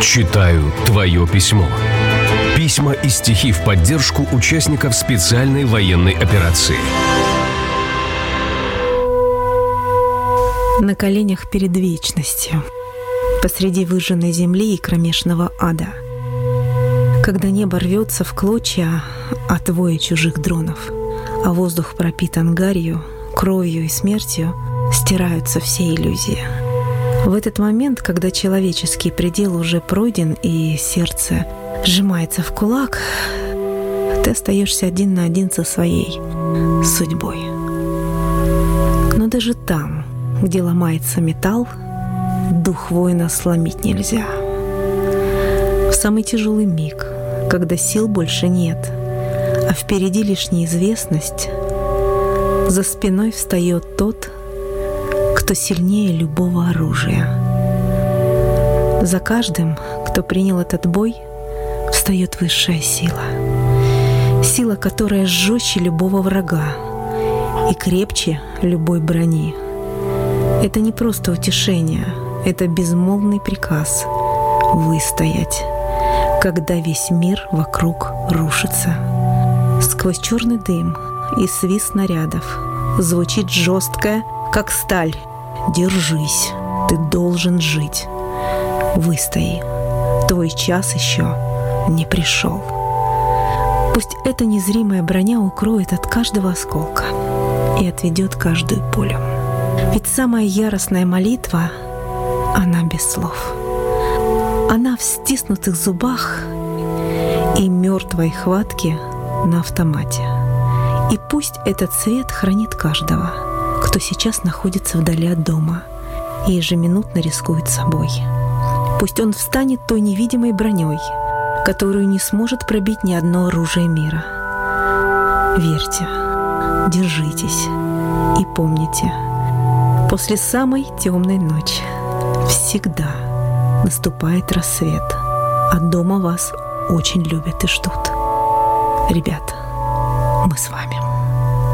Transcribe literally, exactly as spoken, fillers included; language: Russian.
Читаю твое письмо. Письма и стихи в поддержку участников специальной военной операции. На коленях перед вечностью, посреди выжженной земли и кромешного ада, когда небо рвется в клочья от воя чужих дронов, а воздух пропитан гарью, кровью и смертью, стираются все иллюзии. В этот момент, когда человеческий предел уже пройден и сердце сжимается в кулак, ты остаешься один на один со своей судьбой. Но даже там, где ломается металл, дух воина сломить нельзя. В самый тяжелый миг, когда сил больше нет, а впереди лишь неизвестность, за спиной встает тот, кто сильнее любого оружия. За каждым, кто принял этот бой, встает высшая сила. Сила, которая жестче любого врага и крепче любой брони. Это не просто утешение, это безмолвный приказ выстоять, когда весь мир вокруг рушится. Сквозь черный дым и свист снарядов звучит жесткое, как сталь: «Держись, ты должен жить. Выстои, твой час еще не пришел». Пусть эта незримая броня укроет от каждого осколка и отведет каждую пулю. Ведь самая яростная молитва, она без слов. Она в стиснутых зубах и мертвой хватке на автомате. И пусть этот свет хранит каждого, кто сейчас находится вдали от дома и ежеминутно рискует собой. Пусть он встанет той невидимой броней, которую не сможет пробить ни одно оружие мира. Верьте, держитесь и помните, после самой темной ночи всегда наступает рассвет, а дома вас очень любят и ждут. Ребята, мы с вами.